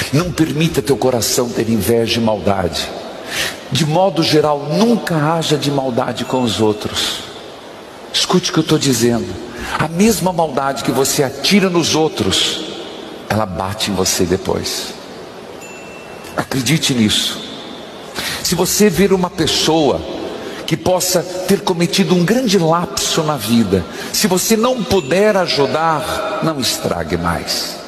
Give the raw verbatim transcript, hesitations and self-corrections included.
Não permita teu coração ter inveja e maldade. De modo geral, nunca haja de maldade com os outros. Escute o que eu estou dizendo. A mesma maldade que você atira nos outros, ela bate em você depois. Acredite nisso. Se você ver uma pessoa que possa ter cometido um grande lapso na vida, se você não puder ajudar, não estrague mais.